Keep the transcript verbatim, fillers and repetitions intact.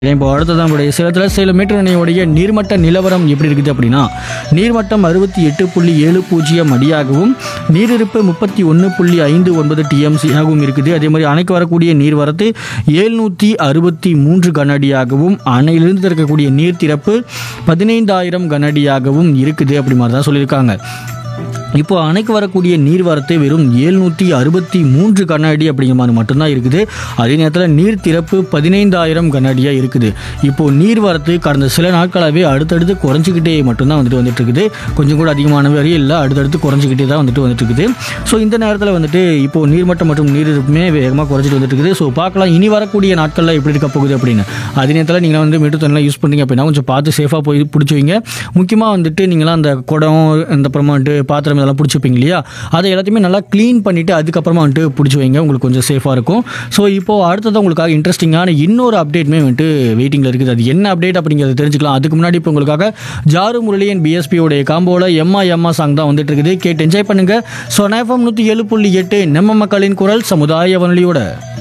இப்போ அடுத்ததான் நம்மளுடைய சேலத்தில் சேலம் மீட்டர் அணையுடைய நீர்மட்ட நிலவரம் எப்படி இருக்குது அப்படின்னா நீர்மட்டம் அறுபத்தி எட்டு புள்ளி ஏழு பூஜ்ஜியம் அடியாகவும் நீரிருப்பு முப்பத்தி ஒன்று புள்ளி ஐந்து ஒன்பது டிஎம்சியாகவும் இருக்குது. அதே மாதிரி அணைக்கு வரக்கூடிய நீர்வரத்து ஏழ்நூற்றி அறுபத்தி மூன்று கனஅடியாகவும் அணையிலிருந்து திறக்கக்கூடிய நீர் திறப்பு பதினைந்தாயிரம் கனஅடியாகவும் இருக்குது அப்படி மாதிரி தான் சொல்லியிருக்காங்க. இப்போ அணைக்கு வரக்கூடிய நீர்வரத்து வெறும் ஏழ்நூற்றி அறுபத்தி மூன்று கனஅடி அப்படிங்கிற மாதிரி மட்டும்தான் இருக்குது. அதே நேரத்தில் நீர் திறப்பு பதினைந்தாயிரம் கனஅடியாக இருக்குது. இப்போது நீர்வரத்து கடந்த சில நாட்களாகவே அடுத்தடுத்து குறைஞ்சிக்கிட்டே மட்டும்தான் வந்துட்டு வந்துட்டு இருக்குது. கொஞ்சம் கூட அதிகமான வரையும் இல்லை, அடுத்தடுத்து குறைஞ்சிக்கிட்டே தான் வந்துட்டு வந்துட்டு இருக்குது. ஸோ இந்த நேரத்தில் வந்துட்டு இப்போது நீர்மட்டம் மற்றும் நீரிருப்புமே வேகமாக குறைஞ்சிட்டு வந்துட்டு இருக்குது. ஸோ பார்க்கலாம் இனி வரக்கூடிய நாட்களில் எப்படி இருக்க போகுது அப்படின்னு. அதே நேரத்தில் நீங்கள் வந்து மீட்டர் தண்ணிலாம் யூஸ் பண்ணுறீங்க அப்படின்னா கொஞ்சம் பார்த்து சேஃபாக போய் பிடிச்சி வைங்க. முக்கியமாக வந்துட்டு நீங்களாம் அந்த குடம் இந்த அப்புறமா வந்துட்டு பாத்திரம் இதெல்லாம் பிடிச்சிப்பீங்க இல்லையா, அதை எல்லாத்தையுமே நல்லா க்ளீன் பண்ணிவிட்டு அதுக்கப்புறமா வந்துட்டு பிடிச்சி வைங்க, உங்களுக்கு கொஞ்சம் சேஃபாக இருக்கும். ஸோ இப்போது அடுத்ததான் உங்களுக்காக இன்ட்ரெஸ்டிங்கான இன்னொரு அப்டேட்டுமே வந்துட்டு வெயிட்டிங்கில் இருக்குது. அது என்ன அப்டேட் அப்படிங்கிறத தெரிஞ்சுக்கலாம். அதுக்கு முன்னாடி இப்போ உங்களுக்காக ஜாரு முரளியன் பிஎஸ்பியோடைய காம்போவில் எம்மா எம்மா சாங் தான் வந்துட்டு இருக்குது. கேட்டு என்ஜாய் பண்ணுங்கள். ஸோ எஃப்எம் நூற்றி ஏழு புள்ளி எட்டு நம்ம மக்களின் குரல் சமுதாய வானொலியோட